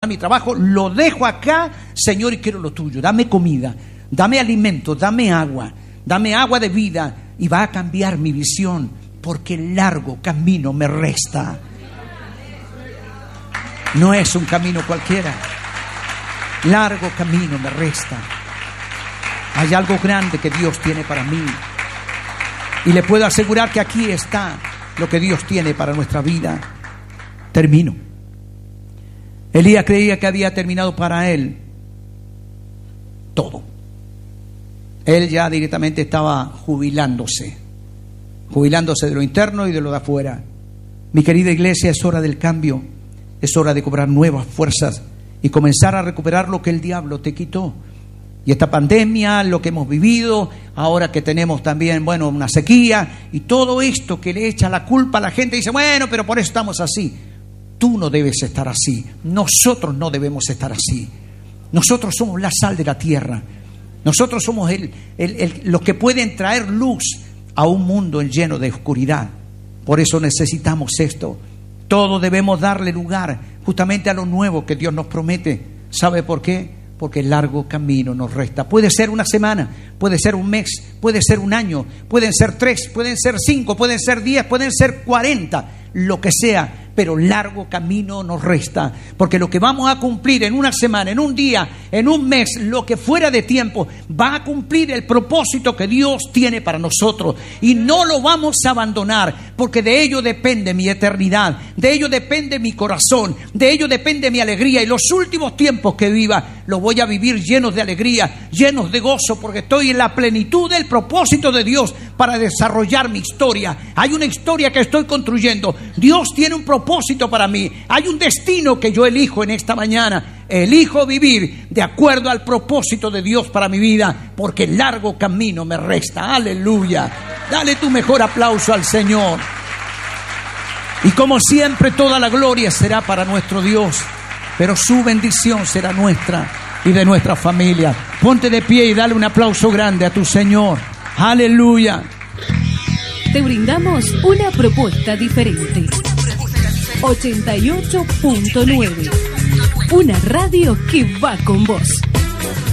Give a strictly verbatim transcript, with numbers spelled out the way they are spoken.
mi trabajo, lo dejo acá, Señor, y quiero lo tuyo. Dame comida, dame alimento, dame agua, dame agua de vida, y va a cambiar mi visión, porque el largo camino me resta. No es un camino cualquiera. Largo camino me resta. Hay algo grande que Dios tiene para mí. Y le puedo asegurar que aquí está lo que Dios tiene para nuestra vida. Termino. Elías creía que había terminado para él todo. Él ya directamente estaba jubilándose. Jubilándose de lo interno y de lo de afuera. Mi querida iglesia, es hora del cambio. Es hora de cobrar nuevas fuerzas y comenzar a recuperar lo que el diablo te quitó. Y esta pandemia, lo que hemos vivido, ahora que tenemos también, bueno, una sequía, y todo esto que le echa la culpa a la gente, dice, bueno, pero por eso estamos así. Tú no debes estar así. Nosotros no debemos estar así. Nosotros somos la sal de la tierra. Nosotros somos el, el, el, los que pueden traer luz a un mundo lleno de oscuridad. Por eso necesitamos esto. Todos debemos darle lugar justamente a lo nuevo que Dios nos promete. ¿Sabe por qué? Porque el largo camino nos resta. Puede ser una semana, puede ser un mes, puede ser un año, pueden ser tres, pueden ser cinco, pueden ser diez, pueden ser cuarenta, lo que sea. Pero largo camino nos resta, porque lo que vamos a cumplir en una semana, en un día, en un mes, lo que fuera de tiempo, va a cumplir el propósito que Dios tiene para nosotros, y no lo vamos a abandonar, porque de ello depende mi eternidad, de ello depende mi corazón, de ello depende mi alegría, y los últimos tiempos que viva los voy a vivir llenos de alegría, llenos de gozo, porque estoy en la plenitud del propósito de Dios para desarrollar mi historia. Hay una historia que estoy construyendo. Dios tiene un propósito propósito para mí. Hay un destino que yo elijo en esta mañana. Elijo vivir de acuerdo al propósito de Dios para mi vida, porque el largo camino me resta. Aleluya. Dale tu mejor aplauso al Señor. Y como siempre, toda la gloria será para nuestro Dios, pero su bendición será nuestra y de nuestra familia. Ponte de pie y dale un aplauso grande a tu Señor. Aleluya. Te brindamos una propuesta diferente. ochenta y ocho punto nueve. Una radio que va con vos.